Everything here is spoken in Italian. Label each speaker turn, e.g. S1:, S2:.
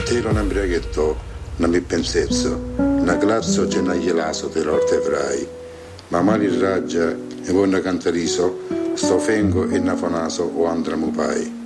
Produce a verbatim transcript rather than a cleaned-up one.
S1: Era un ambriaghetto, non mi pensezzo, una classe c'è una glielaso te l'orte avrai, ma mali raggia e vuoi cantariso, sto fengo e nafonaso o andramu pai.